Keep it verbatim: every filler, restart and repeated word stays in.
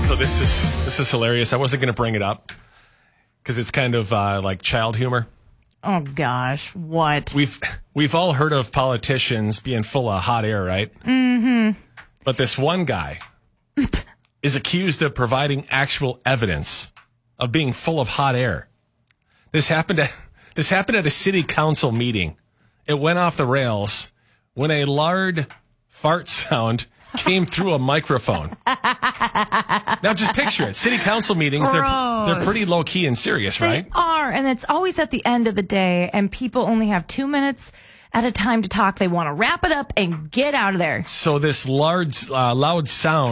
So this is this is hilarious. I wasn't going to bring it up because it's kind of uh, like child humor. Oh gosh, what? We've we've all heard of politicians being full of hot air, right? Mm-hmm. But this one guy is accused of providing actual evidence of being full of hot air. This happened at this happened at a city council meeting. It went off the rails when a loud fart sound came through a microphone. Now just picture it. City council meetings, they're, they're pretty low key and serious, right? They are, and it's always at the end of the day, and people only have two minutes at a time to talk. They want to wrap it up and get out of there. So this large, uh, loud sound